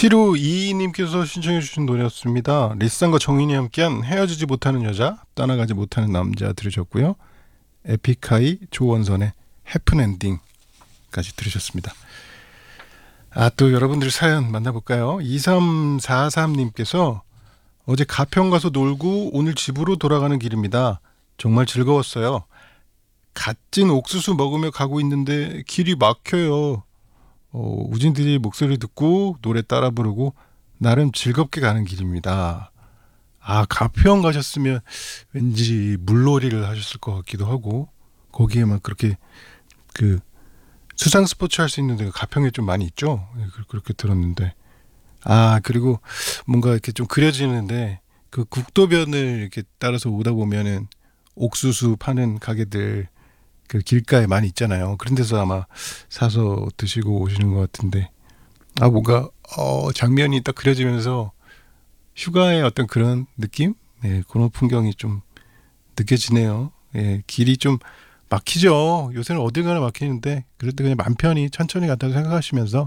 7522님께서 신청해 주신 노래였습니다. 리쌍과 정인이 함께한 헤어지지 못하는 여자, 떠나가지 못하는 남자 들으셨고요. 에픽하이 조원선의 해픈엔딩까지 들으셨습니다. 또 여러분들 사연 만나볼까요? 2343님께서 어제 가평 가서 놀고 오늘 집으로 돌아가는 길입니다. 정말 즐거웠어요. 갓 찐 옥수수 먹으며 가고 있는데 길이 막혀요. 우진들이 목소리 듣고 노래 따라 부르고 나름 즐겁게 가는 길입니다. 가평 가셨으면 왠지 물놀이를 하셨을 것 같기도 하고 거기에만 그렇게 그 수상 스포츠 할 수 있는 데가 가평에 좀 많이 있죠. 그렇게 들었는데 그리고 뭔가 이렇게 좀 그려지는데 그 국도변을 이렇게 따라서 오다 보면은 옥수수 파는 가게들 그 길가에 많이 있잖아요. 그런 데서 아마 사서 드시고 오시는 것 같은데 뭔가 장면이 딱 그려지면서 휴가의 어떤 그런 느낌? 그런 풍경이 좀 느껴지네요. 길이 좀 막히죠. 요새는 어딜 가나 막히는데 그럴 때 그냥 맘 편히 천천히 간다고 생각하시면서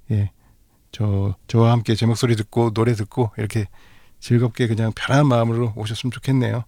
저와 함께 제 목소리 듣고 노래 듣고 이렇게 즐겁게 그냥 편한 마음으로 오셨으면 좋겠네요.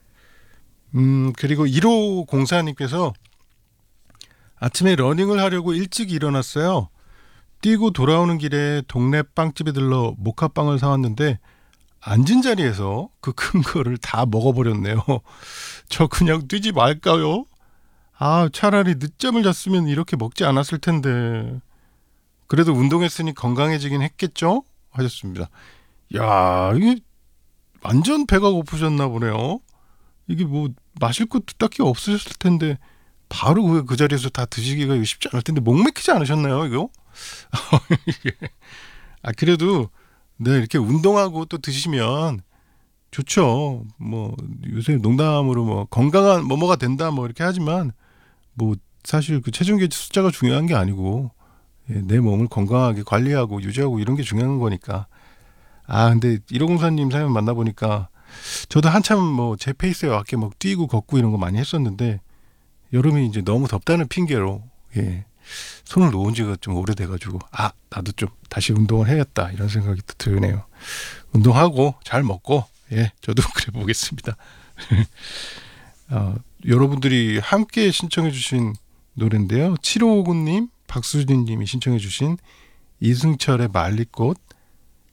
그리고 1504님께서 아침에 러닝을 하려고 일찍 일어났어요. 뛰고 돌아오는 길에 동네 빵집에 들러 모카빵을 사왔는데 앉은 자리에서 그 큰 거를 다 먹어버렸네요. 저 그냥 뛰지 말까요? 차라리 늦잠을 잤으면 이렇게 먹지 않았을 텐데. 그래도 운동했으니 건강해지긴 했겠죠? 하셨습니다. 야, 이게 완전 배가 고프셨나 보네요. 이게 뭐 마실 것도 딱히 없으셨을 텐데 바로 그 자리에서 다 드시기가 쉽지 않을 텐데 목 맥히지 않으셨나요, 이거? 그래도 네, 이렇게 운동하고 또 드시면 좋죠. 뭐 요새 농담으로 뭐 건강한 뭐뭐가 된다 뭐 이렇게 하지만 뭐 사실 그 체중 계지 숫자가 중요한 게 아니고 내 몸을 건강하게 관리하고 유지하고 이런 게 중요한 거니까. 근데 1504님 사연 만나보니까 저도 한참 뭐 제 페이스에 맞게 막 뛰고 걷고 이런 거 많이 했었는데 여름이 이제 너무 덥다는 핑계로 손을 놓은 지가 좀 오래돼가지고 나도 좀 다시 운동을 해야겠다 이런 생각이 또 드네요. 운동하고 잘 먹고 저도 그래 보겠습니다. 여러분들이 함께 신청해 주신 노래인데요. 7559님 박수진님이 신청해 주신 이승철의 말리꽃